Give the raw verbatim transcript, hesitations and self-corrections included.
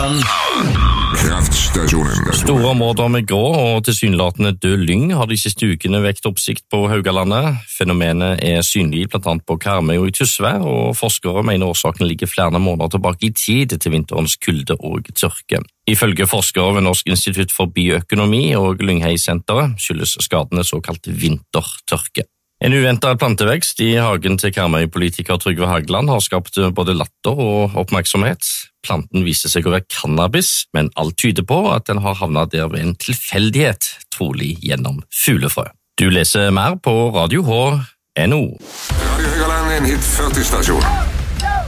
Haugland. Kraftstasjonen. Store områder med grå og tilsynelatende død lyng har de siste ukene vekt oppsikt på Haugalandet. Fenomenet er synlig blant annet på Karmøy og i Tysvær, og forskere mener årsaken ligger flere måneder tilbake i tid til vinterens kulde og tørke. Ifølge forskere ved Norsk institutt for bioøkonomi og Lynghei-senteret skyldes skadene såkalt vintertørke. En uventet plantevekst i hagen til Karmøy-politiker Trygve Haugland har skapt både latter og oppmerksomhet. Planten viser seg å være cannabis, men alt tyder på at den har havnet der ved en tilfeldighet, trolig gjennom fuglefrø. Du leser mer på Radio H N O. Radio Haugaland, en hit førti stasjon.